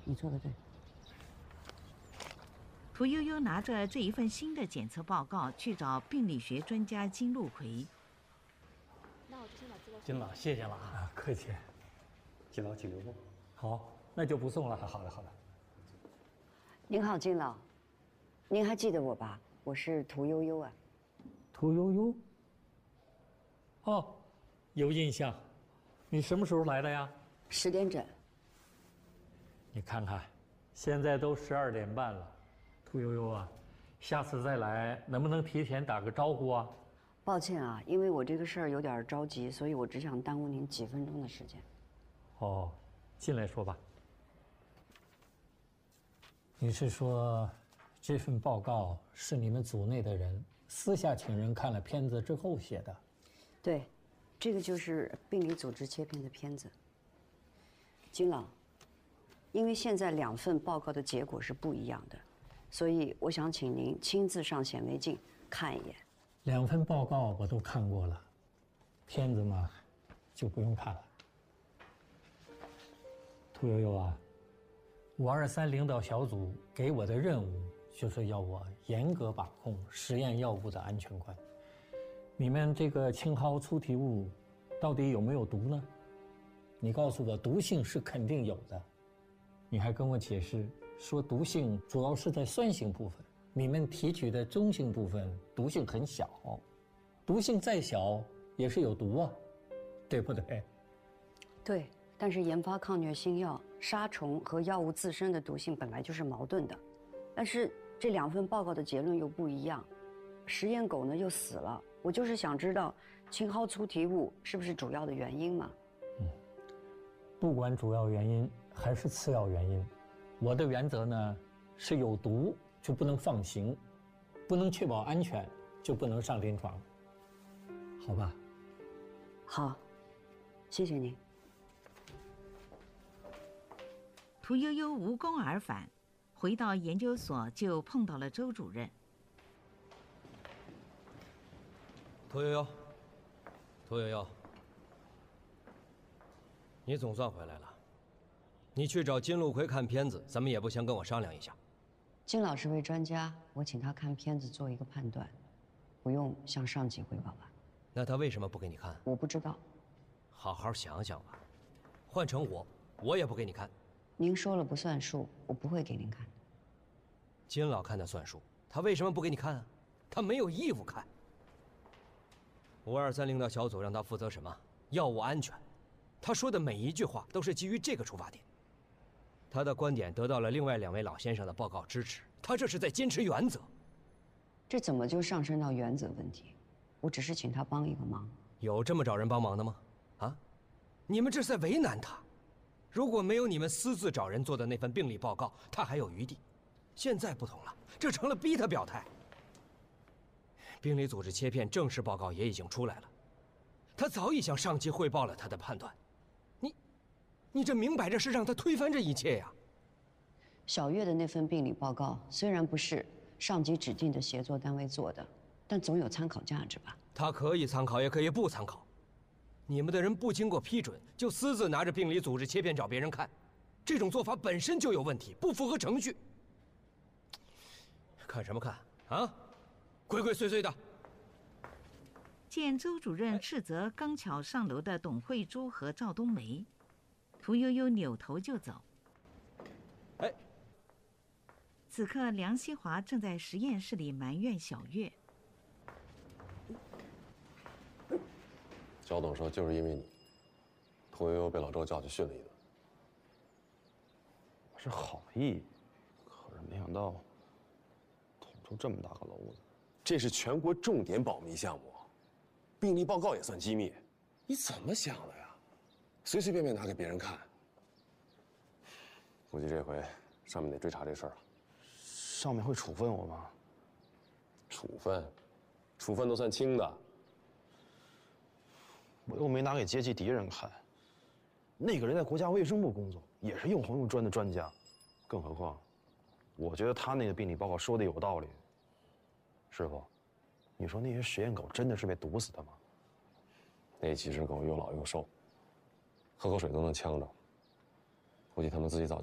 你做的对。 屠呦呦拿着这一份新的检测报告去找病理学专家金路奎。 那我就先把资料。 金老，谢谢了啊，客气。 金老，请留步。 好，那就不送了。好的，好的。 您好，金老，您还记得我吧？我是屠呦呦啊。 屠呦呦。哦，有印象。你什么时候来的呀 ？10点整。 你看看，现在都12点半了。屠呦呦啊，下次再来能不能提前打个招呼啊？ 抱歉啊，因为我这个事儿有点着急，所以我只想耽误您几分钟的时间。 哦，进来说吧。你是说，这份报告是你们组内的人私下请人看了片子之后写的？ 对，这个就是病理组织切片的片子。金老，因为现在2份报告的结果是不一样的，所以我想请您亲自上显微镜看一眼。 2份报告我都看过了，片子嘛，就不用看了。屠呦呦啊，523领导小组给我的任务就是要我严格把控实验药物的安全观。你们这个青蒿粗体物到底有没有毒呢？你告诉我，毒性是肯定有的。你还跟我解释说毒性主要是在酸性部分，你们提取的中性部分毒性很小，毒性再小也是有毒啊，对不对？ 对，但是研发抗疟新药，杀虫和药物自身的毒性本来就是矛盾的，但是这2份报告的结论又不一样，实验狗呢又死了。我就是想知道青蒿粗体物是不是主要的原因嘛？ 不管主要原因还是次要原因，我的原则呢是有毒就不能放行，不能确保安全就不能上临床，好吧？ 好，谢谢您。 屠呦呦无功而返，回到研究所就碰到了周主任。 屠呦呦，屠呦呦，你总算回来了。你去找金路奎看片子，怎么也不先跟我商量一下？ 金老是位专家，我请他看片子做一个判断，不用向上级汇报吧？ 那他为什么不给你看？ 我不知道。 好好想想吧。换成我也不给你看。 您说了不算数，我不会给您看的。 金老看的算数，他为什么不给你看啊？他没有义务看。523领导小组让他负责什么？药物安全。他说的每一句话都是基于这个出发点。他的观点得到了另外2位老先生的报告支持，他这是在坚持原则。 这怎么就上升到原则问题？我只是请他帮一个忙。 有这么找人帮忙的吗？啊，你们这是在为难他。如果没有你们私自找人做的那份病理报告，他还有余地。现在不同了，这成了逼他表态。病理组织切片正式报告也已经出来了，他早已向上级汇报了他的判断。你这明摆着是让他推翻这一切呀！ 小月的那份病理报告虽然不是上级指定的协作单位做的，但总有参考价值吧？ 他可以参考，也可以不参考。你们的人不经过批准就私自拿着病理组织切片找别人看，这种做法本身就有问题，不符合程序。看什么看啊？鬼鬼祟祟的！ 见周主任斥责刚巧上楼的董慧珠和赵冬梅，屠呦呦扭头就走。 哎， 此刻梁希华正在实验室里埋怨小月。 焦董说就是因为你，屠呦呦被老周叫去训了一顿。 我是好意，可是没想到捅出这么大个篓子。 这是全国重点保密项目，病例报告也算机密，你怎么想的呀？随随便便拿给别人看，估计这回上面得追查这事儿了。 上面会处分我吗？ 处分？处分都算轻的。 我又没拿给阶级敌人看。那个人在国家卫生部工作，也是用红用专的专家。更何况，我觉得他那个病理报告说的有道理。师傅，你说那些实验狗真的是被毒死的吗？ 那几只狗又老又瘦，喝口水都能呛着，估计他们自己早